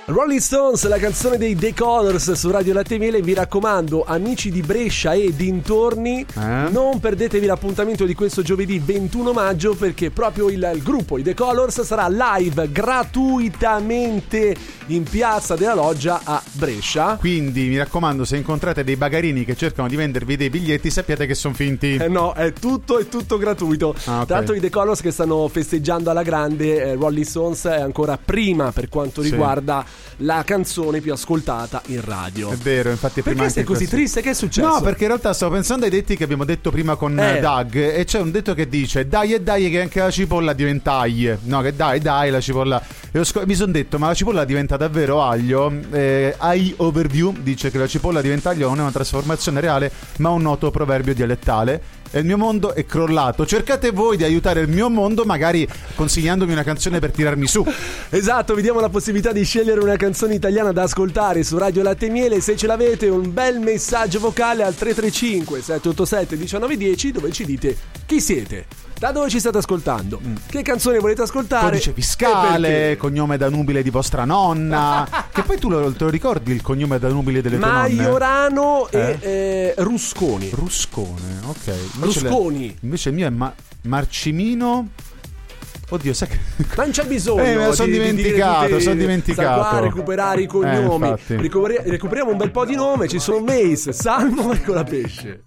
Rolling Stones, la canzone dei The Colors su Radio Latte e Miele. Vi raccomando, amici di Brescia e dintorni, non perdetevi l'appuntamento di questo giovedì 21 maggio, perché proprio il gruppo, i The Colors, sarà live gratuitamente in Piazza della Loggia a Brescia. Quindi mi raccomando, se incontrate dei bagarini che cercano di vendervi dei biglietti, sappiate che sono finti. No, è tutto gratuito. Okay. Tra l'altro i The Colors che stanno festeggiando alla grande, Rolling Stones è ancora prima per quanto riguarda la canzone più ascoltata in radio. È vero, infatti prima. Perché sei così triste? Che è successo? No, perché in realtà stavo pensando ai detti che abbiamo detto prima con Doug, e c'è un detto che dice dai e dai che anche la cipolla diventa aglio. No, che dai la cipolla. Mi sono detto, ma la cipolla diventa davvero aglio? AI Overview dice che la cipolla diventa aglio non è una trasformazione reale, ma un noto proverbio dialettale. E il mio mondo è crollato. Cercate voi di aiutare il mio mondo, magari consigliandomi una canzone per tirarmi su. Esatto, vi diamo la possibilità di scegliere una canzone italiana da ascoltare su Radio Latte e Miele. Se ce l'avete, un bel messaggio vocale al 335 787 1910, dove ci dite chi siete, da dove ci state ascoltando, che canzone volete ascoltare, codice fiscale, cognome da nubile di vostra nonna. Che poi tu te lo ricordi il cognome da nubile delle tue nonne? Maiorano e Rusconi. Ruscone, ok. Rusconi. Invece il mio è Marcimino. Oddio, sai che. Ma non c'è bisogno. Sono dimenticato. Sta qua a recuperare i cognomi. Recuperiamo un bel po' di nome. Ci sono Mace, Salmo e Colapesce.